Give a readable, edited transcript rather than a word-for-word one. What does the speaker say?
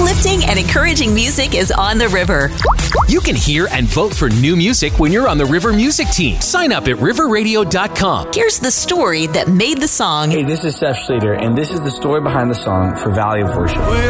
Uplifting and encouraging music is on the river. You can hear and vote for new music when you're on the River Music team. Sign up at riverradio.com. Here's the story that made the song. Hey, this is Seth Schrader, and this is the story behind the song for Valley of Worship.